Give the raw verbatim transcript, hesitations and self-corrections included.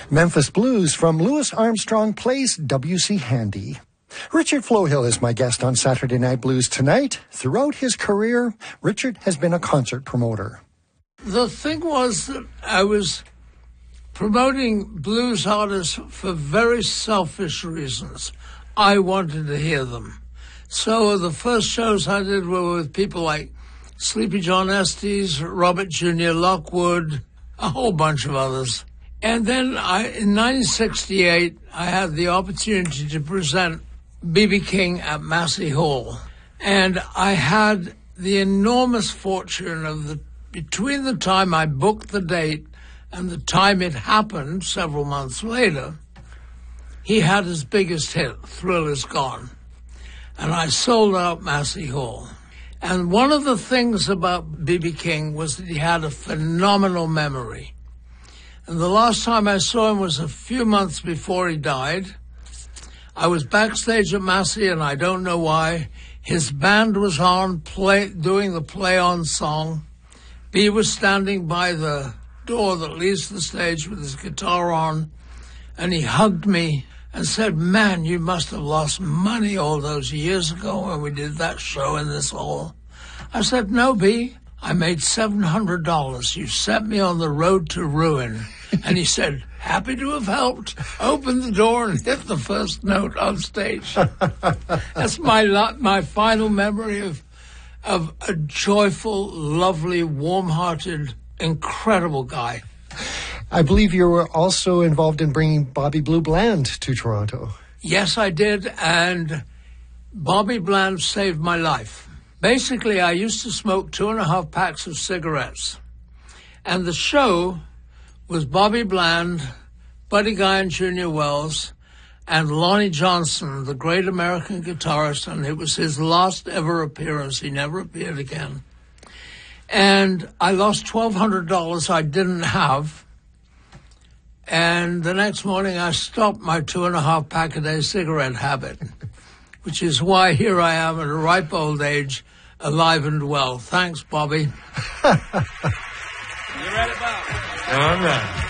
Memphis Blues from Louis Armstrong plays W C Handy. Richard Flohill is my guest on Saturday Night Blues tonight. Throughout his career, Richard has been a concert promoter. The thing was that I was promoting blues artists for very selfish reasons. I wanted to hear them. So the first shows I did were with people like Sleepy John Estes, Robert Junior Lockwood, a whole bunch of others. And then I, in nineteen sixty-eight, I had the opportunity to present B B King at Massey Hall. And I had the enormous fortune of the, between the time I booked the date and the time it happened several months later, he had his biggest hit, Thrill Is Gone. And I sold out Massey Hall. And one of the things about B B King was that he had a phenomenal memory. And the last time I saw him was a few months before he died. I was backstage at Massey, and I don't know why. His band was on, play, doing the play-on song. B was standing by the door that leads to the stage with his guitar on, and he hugged me and said, "Man, you must have lost money all those years ago when we did that show in this hall." I said, "No, B, I made seven hundred dollars. You set me on the road to ruin." And he said, "Happy to have helped." Opened the door and hit the first note on stage. That's my my final memory of of a joyful, lovely, warm-hearted, incredible guy. I believe you were also involved in bringing Bobby Blue Bland to Toronto. Yes, I did, and Bobby Bland saved my life. Basically, I used to smoke two and a half packs of cigarettes, and the show was Bobby Bland, Buddy Guy and Junior Wells, and Lonnie Johnson, the great American guitarist, and it was his last ever appearance. He never appeared again. And I lost twelve hundred dollars I didn't have. And the next morning I stopped my two and a half pack a day cigarette habit, which is why here I am at a ripe old age, alive and well. Thanks, Bobby. You're right about it. All right.